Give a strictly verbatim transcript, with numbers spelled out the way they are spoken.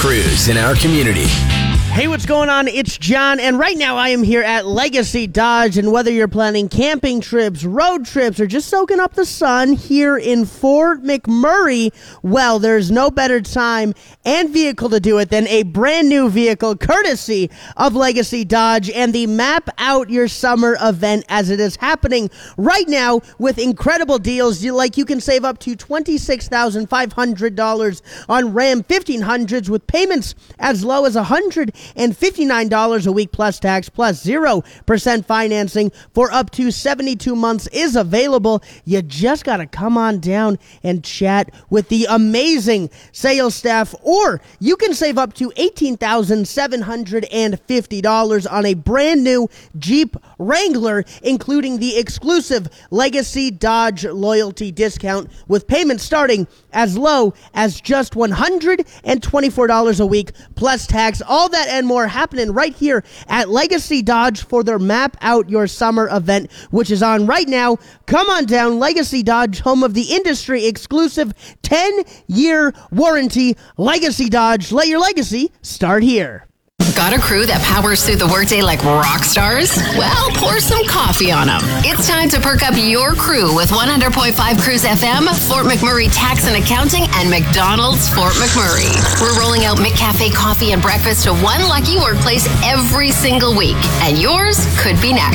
crews in our community. Hey, what's going on? It's John, and right now I am here at Legacy Dodge, and whether you're planning camping trips, road trips, or just soaking up the sun here in Fort McMurray, well, there's no better time and vehicle to do it than a brand new vehicle courtesy of Legacy Dodge and the Map Out Your Summer event as it is happening right now with incredible deals. You, like you can save up to twenty-six thousand five hundred dollars on Ram fifteen hundreds with payments as low as one hundred fifty-nine dollars a week plus tax plus zero percent financing for up to seventy-two months is available. You just got to come on down and chat with the amazing sales staff, or you can save up to eighteen thousand seven hundred fifty dollars on a brand new Jeep Wrangler, including the exclusive Legacy Dodge loyalty discount with payments starting as low as just one hundred twenty-four dollars a week plus tax. All that and more happening right here at Legacy Dodge for their Map Out Your Summer event, which is on right now. Come on down. Legacy Dodge, home of the industry exclusive ten-year warranty. Legacy Dodge, let your legacy start here. Got a crew that powers through the workday like rock stars? Well, pour some coffee on them. It's time to perk up your crew with one hundred point five Cruise F M, Fort McMurray Tax and Accounting, and McDonald's Fort McMurray. We're rolling out McCafe coffee and breakfast to one lucky workplace every single week, and yours could be next.